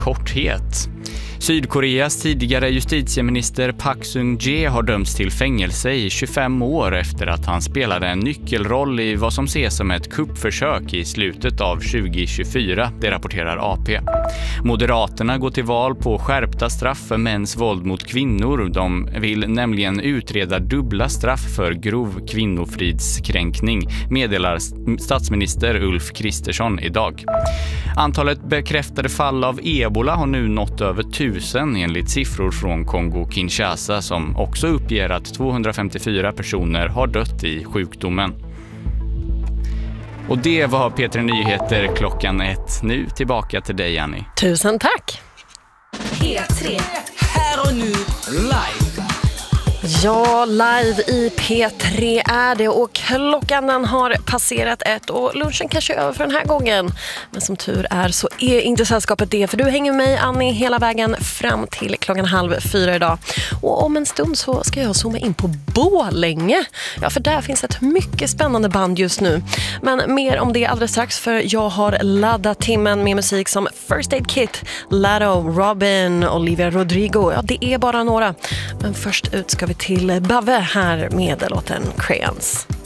korthet. Sydkoreas tidigare justitieminister Park Sung-jae har dömts till fängelse i 25 år efter att han spelade en nyckelroll i vad som ses som ett kuppförsök i slutet av 2024, det rapporterar AP. Moderaterna går till val på skärpta straff för mäns våld mot kvinnor. De vill nämligen utreda dubbla straff för grov kvinnofridskränkning, meddelar statsminister Ulf Kristersson idag. Antalet bekräftade fall av ebola har nu nått över 1000 enligt siffror från Kongo-Kinshasa som också uppger att 254 personer har dött i sjukdomen. Och det var P3 Nyheter klockan 1. Nu tillbaka till dig, Annie. Tusen tack! P3. Här och nu, live. Ja, live i P3 är det och klockan den har passerat 1 och lunchen kanske är över för den här gången. Men som tur är så är inte sällskapet det, för du hänger med mig, Annie, hela vägen fram till klockan 3:30 idag. Och om en stund så ska jag zooma in på Borlänge. Ja, för där finns ett mycket spännande band just nu. Men mer om det alldeles strax, för jag har laddat timmen med musik som First Aid Kit, Latto, Robin, Olivia Rodrigo. Ja, det är bara några. Men först ut ska vi till Bave här med låten Crayons.